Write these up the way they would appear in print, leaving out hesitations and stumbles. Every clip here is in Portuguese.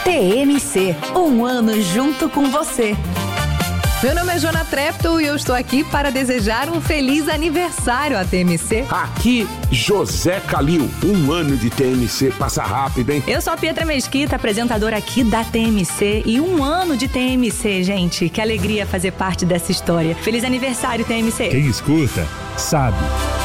TMC, um ano junto com você. Meu nome é Joana Trepto e eu estou aqui para desejar um feliz aniversário à TMC. Aqui, José Calil, um ano de TMC, passa rápido, hein? Eu sou a Pietra Mesquita, apresentadora aqui da TMC e um ano de TMC, gente. Que alegria fazer parte dessa história. Feliz aniversário, TMC. Quem escuta, sabe.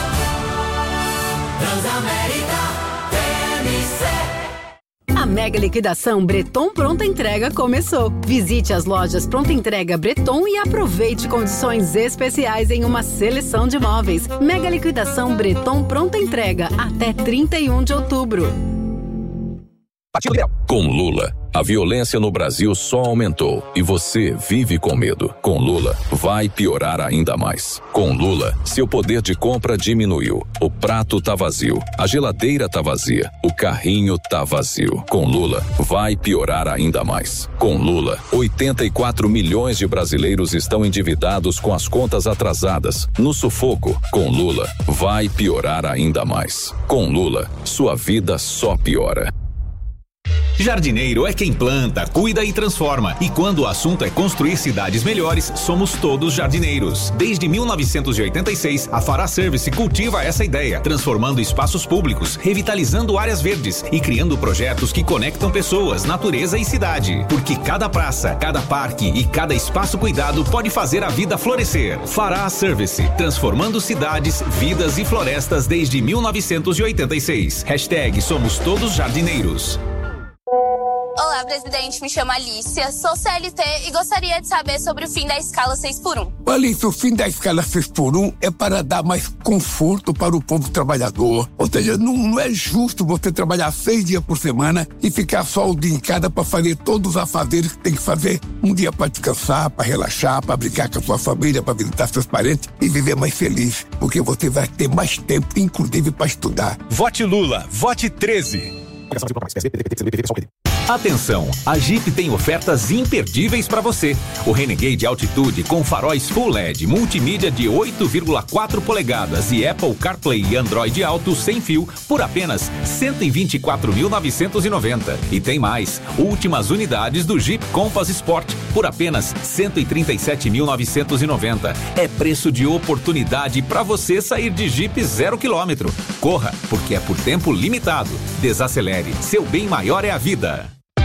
Transamérica TMC. A mega liquidação Breton Pronta Entrega começou. Visite as lojas Pronta Entrega Breton e aproveite condições especiais em uma seleção de móveis. Mega liquidação Breton Pronta Entrega até 31 de outubro. Com Lula, a violência no Brasil só aumentou e você vive com medo. Com Lula, vai piorar ainda mais. Com Lula, seu poder de compra diminuiu. O prato tá vazio, a geladeira tá vazia, o carrinho tá vazio. Com Lula, vai piorar ainda mais. Com Lula, 84 milhões de brasileiros estão endividados com as contas atrasadas, no sufoco. Com Lula, vai piorar ainda mais. Com Lula, sua vida só piora. Jardineiro é quem planta, cuida e transforma. E quando o assunto é construir cidades melhores, somos todos jardineiros. Desde 1986, a Fará Service cultiva essa ideia, transformando espaços públicos, revitalizando áreas verdes e criando projetos que conectam pessoas, natureza e cidade. Porque cada praça, cada parque e cada espaço cuidado pode fazer a vida florescer. Fará Service, transformando cidades, vidas e florestas desde 1986. Hashtag Somos Todos Jardineiros. Olá, presidente, me chamo Alicia, sou CLT e gostaria de saber sobre o fim da escala 6x1. Alicia, o fim da escala 6x1 é para dar mais conforto para o povo trabalhador. Ou seja, não é justo você trabalhar 6 dias por semana e ficar só o dia em casa para fazer todos os afazeres que tem que fazer. Um dia para descansar, para relaxar, para brincar com a sua família, para visitar seus parentes e viver mais feliz, porque você vai ter mais tempo, inclusive para estudar. Vote Lula, vote 13. Atenção, a Jeep tem ofertas imperdíveis para você. O Renegade Altitude com faróis Full LED, multimídia de 8,4 polegadas e Apple CarPlay e Android Auto sem fio por apenas R$124.990. E tem mais, últimas unidades do Jeep Compass Sport por apenas R$137.990. É preço de oportunidade para você sair de Jeep 0 km. Corra, porque é por tempo limitado. Desacelere, seu bem maior é a vida.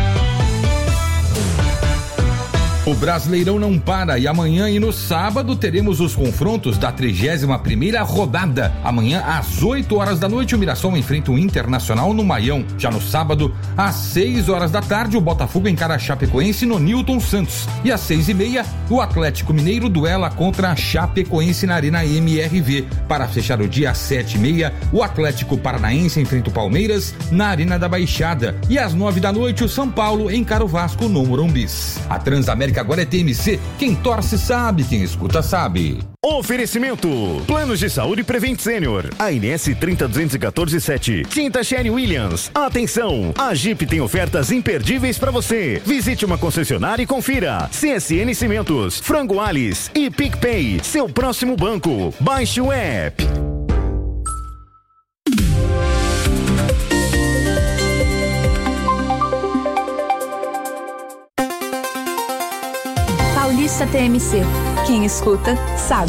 O Brasileirão não para e amanhã e no sábado teremos os confrontos da 31ª rodada. Amanhã às 8 horas da noite o Mirassol enfrenta o Internacional no Maião. Já no sábado, às 6 horas da tarde, o Botafogo encara a Chapecoense no Newton Santos. E às 6h30, o Atlético Mineiro duela contra a Chapecoense na Arena MRV. Para fechar o dia às 7h30, o Atlético Paranaense enfrenta o Palmeiras na Arena da Baixada. E às 9 da noite, o São Paulo encara o Vasco no Morumbis. A Transamérica agora é TMC, quem torce sabe, quem escuta sabe. Oferecimento: Planos de Saúde Prevent Senior, ANS 302147, Tinta Sherry Williams. Atenção, a Jeep tem ofertas imperdíveis para você. Visite uma concessionária e confira. CSN Cimentos, Frango Alice e PicPay, seu próximo banco. Baixe o app. Paulista TMC. Quem escuta, sabe.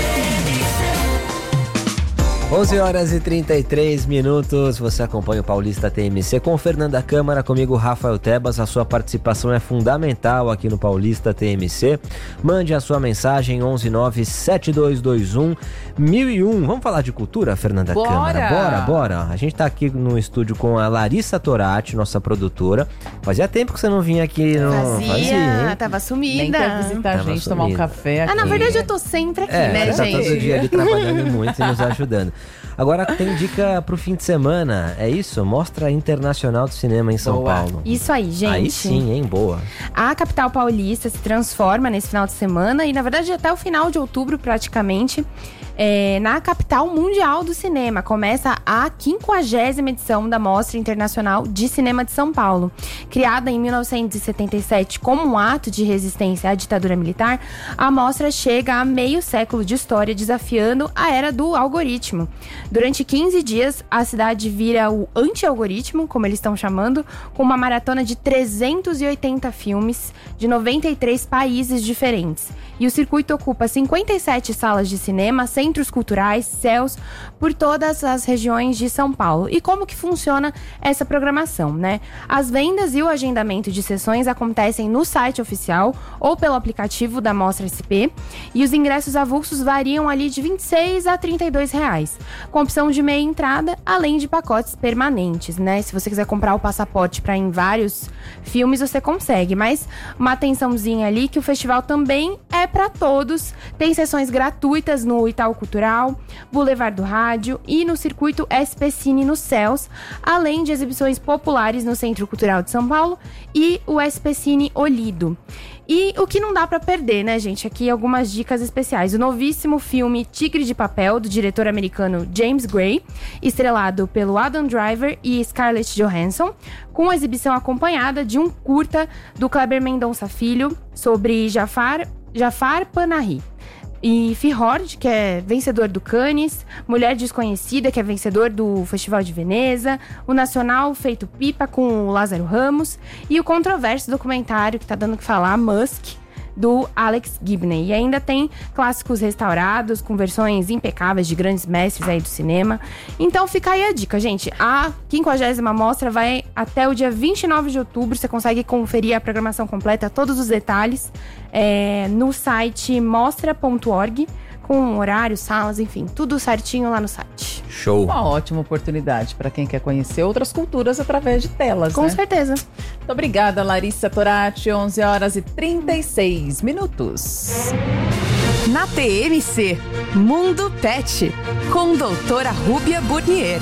11h33, você acompanha o Paulista TMC com Fernanda Câmara, comigo Rafael Tebas. A sua participação é fundamental aqui no Paulista TMC. Mande a sua mensagem 1197221 1001. Vamos falar de cultura, Fernanda Câmara? Bora. A gente tá aqui no estúdio com a Larissa Torati, nossa produtora. Fazia tempo que você não vinha aqui. Fazia, tava sumida. Nem quer visitar a gente, sumida. tomar um café aqui. Na verdade eu tô sempre aqui, né, tá gente? todo dia ali trabalhando muito e nos ajudando. Agora tem dica pro fim de semana, é isso? Mostra Internacional do Cinema em São Paulo. Isso aí, gente. Aí sim, hein? Boa. A capital paulista se transforma nesse final de semana e, na verdade, até o final de outubro, praticamente. na capital mundial do cinema. Começa a 50ª edição da Mostra Internacional de Cinema de São Paulo. Criada em 1977 como um ato de resistência à ditadura militar, a mostra chega a meio século de história, desafiando a era do algoritmo. Durante 15 dias, a cidade vira o anti-algoritmo, como eles estão chamando, com uma maratona de 380 filmes de 93 países diferentes. E o circuito ocupa 57 salas de cinema, centros culturais, céus, por todas as regiões de São Paulo. E como que funciona essa programação, né? As vendas e o agendamento de sessões acontecem no site oficial ou pelo aplicativo da Mostra SP, e os ingressos avulsos variam ali de R$26 a R$32, com opção de meia entrada, além de pacotes permanentes, né? Se você quiser comprar o passaporte para ir em vários filmes, você consegue, mas uma atençãozinha ali que o festival também é para todos. Tem sessões gratuitas no Itaú Cultural, Boulevard do Rádio e no circuito SP Cine nos Céus, além de exibições populares no Centro Cultural de São Paulo e o SP Cine Olido. E o que não dá pra perder, né, gente? Aqui algumas dicas especiais. O novíssimo filme Tigre de Papel, do diretor americano James Gray, estrelado pelo Adam Driver e Scarlett Johansson, com exibição acompanhada de um curta do Kleber Mendonça Filho sobre Jafar Panahi. E Fihord, que é vencedor do Cannes, Mulher Desconhecida, que é vencedor do Festival de Veneza, o Nacional Feito Pipa, com o Lázaro Ramos, e o controverso documentário que tá dando o que falar, Musk, do Alex Gibney. E ainda tem clássicos restaurados, com versões impecáveis de grandes mestres aí do cinema. Então fica aí a dica, gente. A 50ª Mostra vai até o dia 29 de outubro. Você consegue conferir a programação completa, todos os detalhes, no site mostra.org, com horários, salas, enfim, tudo certinho lá no site. Show! Uma ótima oportunidade para quem quer conhecer outras culturas através de telas, Com certeza. Muito obrigada, Larissa Torati. 11h36. Na TMC, Mundo Pet, com doutora Rúbia Burnier.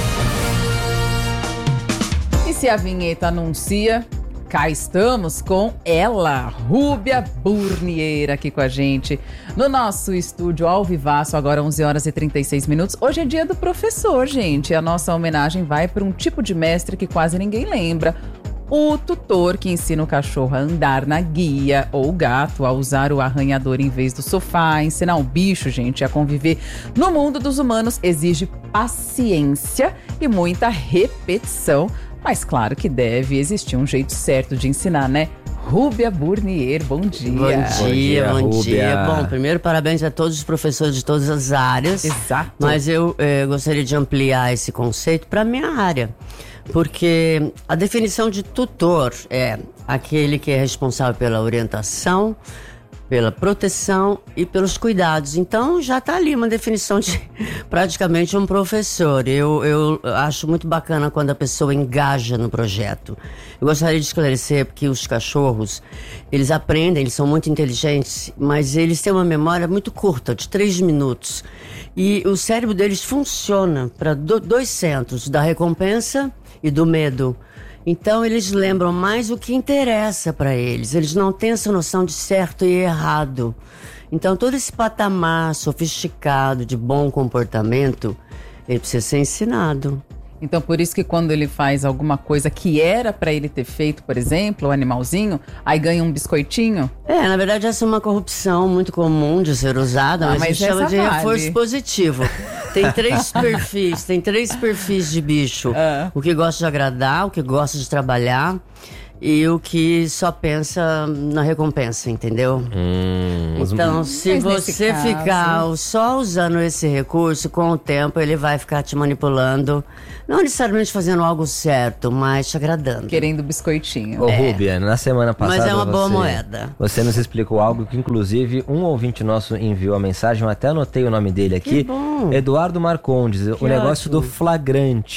E se a vinheta anuncia, cá estamos com ela, Rúbia Burnier, aqui com a gente no nosso estúdio ao vivaço, agora 11h36. Hoje é dia do professor, gente. A nossa homenagem vai para um tipo de mestre que quase ninguém lembra. O tutor que ensina o cachorro a andar na guia, ou o gato a usar o arranhador em vez do sofá. Ensinar um bicho, gente, a conviver no mundo dos humanos exige paciência e muita repetição. Mas claro que deve existir um jeito certo de ensinar, né? Rúbia Burnier, bom dia. Bom dia. Bom, primeiro, parabéns a todos os professores de todas as áreas. Exato. Mas eu gostaria de ampliar esse conceito para a minha área. Porque a definição de tutor é aquele que é responsável pela orientação, pela proteção e pelos cuidados. Então já está ali uma definição de praticamente um professor. Eu acho muito bacana quando a pessoa engaja no projeto. Eu gostaria de esclarecer que os cachorros, eles aprendem, eles são muito inteligentes, mas eles têm uma memória muito curta, de 3 minutos. E o cérebro deles funciona para dois centros, da recompensa e do medo. Então eles lembram mais o que interessa para eles. Eles não têm essa noção de certo e errado. Então todo esse patamar sofisticado de bom comportamento, ele precisa ser ensinado. Então por isso que quando ele faz alguma coisa que era para ele ter feito, por exemplo, o animalzinho, aí ganha um biscoitinho? Na verdade essa é uma corrupção muito comum de ser usada, mas a gente chama de reforço positivo. Tem 3 perfis, de bicho. O que gosta de agradar, o que gosta de trabalhar e o que só pensa na recompensa, entendeu? Então, se você ficar só usando esse recurso, com o tempo ele vai ficar te manipulando, não necessariamente fazendo algo certo, mas te agradando. Querendo biscoitinho. Ô, Rúbia, na semana passada mas é uma boa moeda. Você nos explicou algo que, inclusive, um ouvinte nosso enviou a mensagem, eu até anotei o nome dele aqui. Que bom. Eduardo Marcondes, o negócio do flagrante.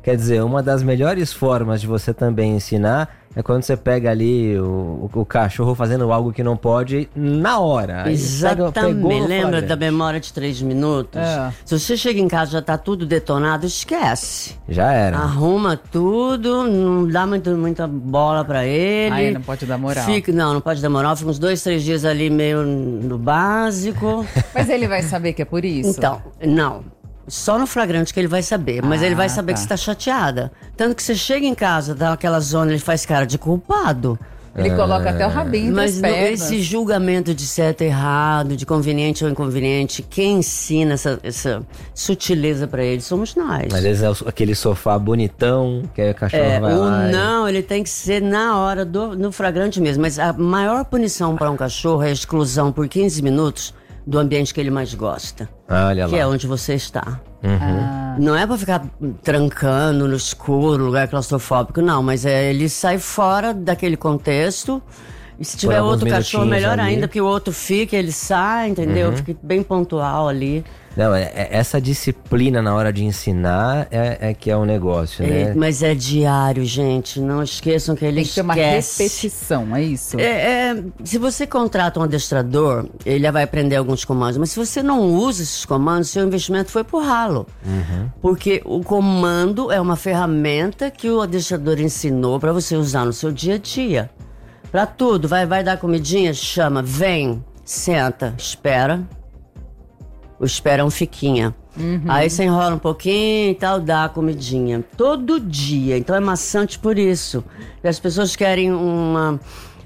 Quer dizer, uma das melhores formas de você também ensinar é quando você pega ali o cachorro fazendo algo que não pode na hora. Exatamente. Lembra da memória de 3 minutos? Se você chega em casa e já tá tudo detonado, esquece. Já era. Arruma tudo, não dá muita bola pra ele. Aí não pode dar moral. Não pode dar moral. Fica uns 2, 3 dias ali meio no básico. Mas ele vai saber que é por isso? Então, não. Só no flagrante que ele vai saber. Mas ele vai saber que você tá chateada. Tanto que você chega em casa, dá aquela zona, ele faz cara de culpado. Ele coloca até o rabinho entre as pernas. Esse julgamento de certo e errado, de conveniente ou inconveniente, quem ensina essa sutileza pra ele somos nós. Às vezes é aquele sofá bonitão, que aí o cachorro vai lá. Não, ele tem que ser na hora no flagrante mesmo. Mas a maior punição para um cachorro é a exclusão por 15 minutos do ambiente que ele mais gosta. Olha lá. Que é onde você está. Não é pra ficar trancando no escuro, lugar claustrofóbico, não. Mas ele sai fora daquele contexto. E se tiver outro cachorro, melhor ainda, porque o outro fica, ele sai, entendeu? Fica bem pontual ali. Não, essa disciplina na hora de ensinar é que é um negócio, né? Mas é diário, gente. Não esqueçam que ele tem que ter uma repetição, é isso? Se você contrata um adestrador, ele vai aprender alguns comandos. Mas se você não usa esses comandos, seu investimento foi pro ralo. Porque o comando é uma ferramenta que o adestrador ensinou para você usar no seu dia a dia. Pra tudo. Vai dar comidinha? Chama. Vem. Senta. Espera. O espera é um fiquinha. Aí você enrola um pouquinho e tal, dá a comidinha. Todo dia. Então é maçante por isso. E as pessoas querem uma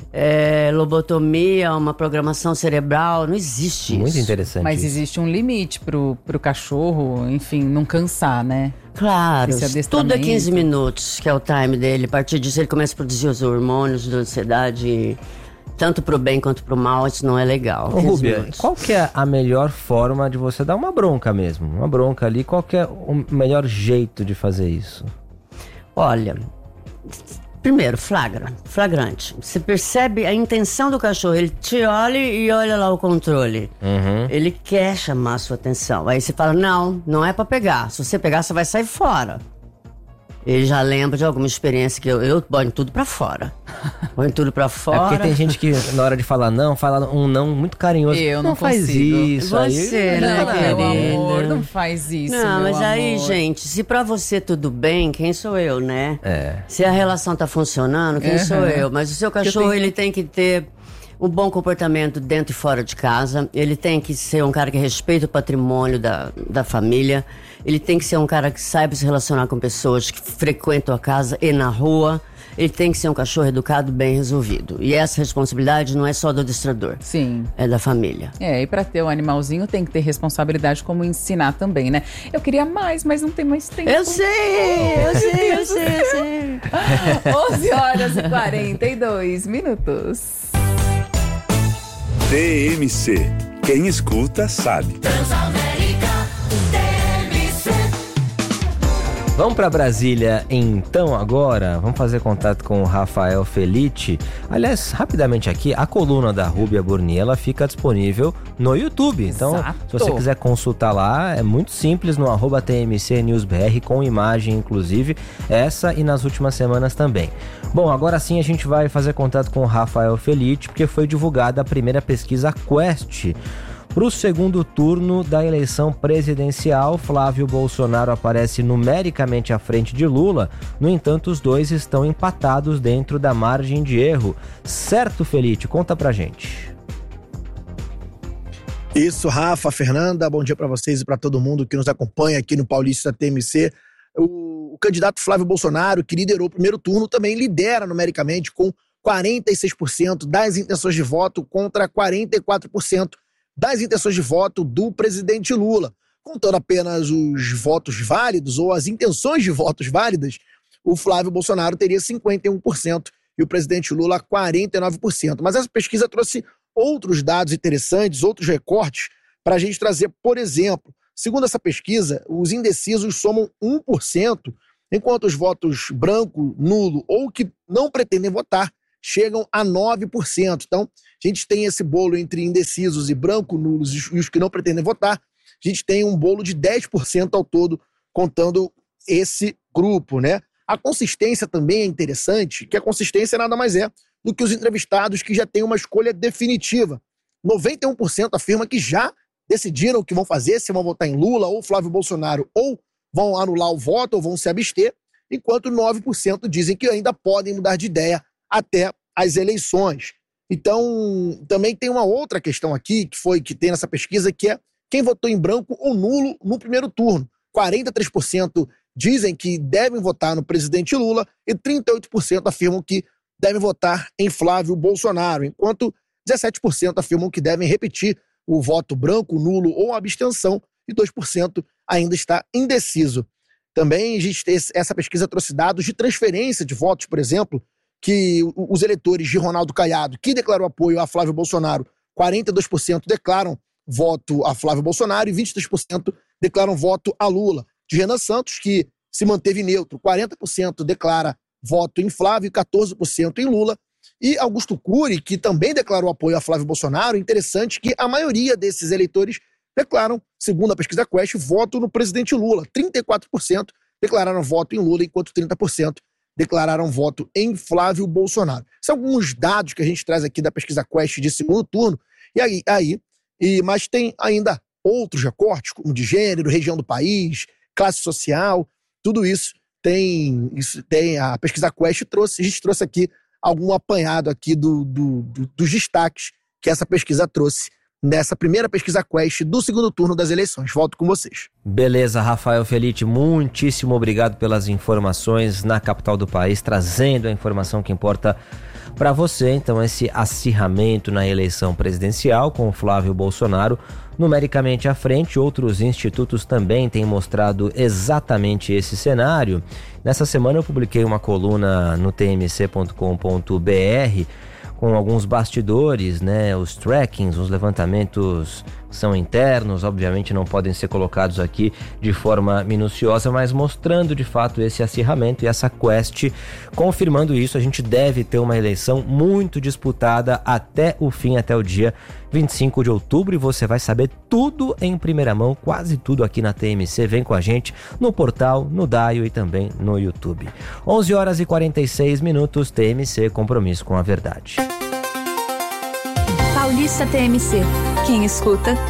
lobotomia, uma programação cerebral. Não existe isso. Muito interessante. Mas existe um limite pro cachorro, enfim, não cansar, né? Claro. Tudo é 15 minutos, que é o time dele. A partir disso ele começa a produzir os hormônios da ansiedade. Tanto pro bem quanto pro mal, isso não é legal. Ô, Rúbia, qual que é a melhor forma de você dar uma bronca mesmo? Uma bronca ali, qual que é o melhor jeito de fazer isso? Olha, primeiro, flagrante. Você percebe a intenção do cachorro, ele te olha e olha lá o controle. Ele quer chamar a sua atenção. Aí você fala, não é pra pegar. Se você pegar, você vai sair fora. Ele já lembra de alguma experiência que eu ponho tudo pra fora. Põe tudo pra fora. É porque tem gente que na hora de falar não, fala um não muito carinhoso. Eu não faz consigo. isso. Você, aí, né, meu amor, não faz isso, Não, mas meu aí, amor. gente, se pra você tudo bem, quem sou eu, né? Se a relação tá funcionando, quem sou eu? Mas o seu cachorro, ele tem que ter um bom comportamento dentro e fora de casa. Ele tem que ser um cara que respeita o patrimônio da família. Ele tem que ser um cara que saiba se relacionar com pessoas que frequentam a casa e na rua. Ele tem que ser um cachorro educado, bem resolvido. E essa responsabilidade não é só do adestrador. Sim. É da família. E pra ter um animalzinho tem que ter responsabilidade como ensinar também, né? Eu queria mais, mas não tem mais tempo. Eu sei. 11h42. TMC. Quem escuta sabe. Vamos para Brasília então agora, vamos fazer contato com o Rafael Felitti. Aliás, rapidamente aqui, a coluna da Rúbia Burni, ela fica disponível no YouTube. Então, se você quiser consultar lá, é muito simples, no @TMCNewsBR, com imagem inclusive, essa e nas últimas semanas também. Bom, agora sim a gente vai fazer contato com o Rafael Felitti, porque foi divulgada a primeira pesquisa Quest. Para o segundo turno da eleição presidencial, Flávio Bolsonaro aparece numericamente à frente de Lula. No entanto, os dois estão empatados dentro da margem de erro. Certo, Felitti? Conta pra gente. Isso, Rafa, Fernanda, bom dia para vocês e para todo mundo que nos acompanha aqui no Paulista TMC. O candidato Flávio Bolsonaro, que liderou o primeiro turno, também lidera numericamente com 46% das intenções de voto contra 44% das intenções de voto do presidente Lula. Contando apenas os votos válidos ou as intenções de votos válidas, o Flávio Bolsonaro teria 51% e o presidente Lula 49%. Mas essa pesquisa trouxe outros dados interessantes, outros recortes, para a gente trazer, por exemplo, segundo essa pesquisa, os indecisos somam 1%, enquanto os votos branco, nulo ou que não pretendem votar chegam a 9%. Então, a gente tem esse bolo entre indecisos e branco, nulos e os que não pretendem votar. A gente tem um bolo de 10% ao todo, contando esse grupo, né? A consistência também é interessante, que a consistência nada mais é do que os entrevistados que já têm uma escolha definitiva. 91% afirma que já decidiram o que vão fazer, se vão votar em Lula ou Flávio Bolsonaro, ou vão anular o voto ou vão se abster, enquanto 9% dizem que ainda podem mudar de ideia até as eleições. Então, também tem uma outra questão aqui, que tem nessa pesquisa, que é quem votou em branco ou nulo no primeiro turno. 43% dizem que devem votar no presidente Lula e 38% afirmam que devem votar em Flávio Bolsonaro, enquanto 17% afirmam que devem repetir o voto branco, nulo ou abstenção e 2% ainda está indeciso. Também essa pesquisa trouxe dados de transferência de votos, por exemplo, que os eleitores de Ronaldo Caiado, que declarou apoio a Flávio Bolsonaro, 42% declaram voto a Flávio Bolsonaro e 23% declaram voto a Lula. De Renan Santos, que se manteve neutro, 40% declara voto em Flávio e 14% em Lula. E Augusto Cury, que também declarou apoio a Flávio Bolsonaro, interessante que a maioria desses eleitores declaram, segundo a pesquisa Quest, voto no presidente Lula. 34% declararam voto em Lula, enquanto 30% declararam voto em Flávio Bolsonaro. São alguns dados que a gente traz aqui da pesquisa Quest de segundo turno, mas tem ainda outros recortes, como de gênero, região do país, classe social, tudo isso tem a pesquisa Quest trouxe. A gente trouxe aqui algum apanhado aqui dos destaques que essa pesquisa trouxe nessa primeira pesquisa Quest do segundo turno das eleições. Volto com vocês. Beleza, Rafael Felite, muitíssimo obrigado pelas informações na capital do país, trazendo a informação que importa para você. Então, esse acirramento na eleição presidencial com o Flávio Bolsonaro numericamente à frente. Outros institutos também têm mostrado exatamente esse cenário. Nessa semana eu publiquei uma coluna no tmc.com.br com alguns bastidores, né? Os trackings, os levantamentos são internos, obviamente não podem ser colocados aqui de forma minuciosa, mas mostrando de fato esse acirramento e essa Quest confirmando isso. A gente deve ter uma eleição muito disputada até o fim, até o dia 25 de outubro, e você vai saber tudo em primeira mão, quase tudo aqui na TMC. Vem com a gente no portal, no Daio e também no YouTube. 11h46, TMC, compromisso com a verdade. Paulista TMC. Quem escuta,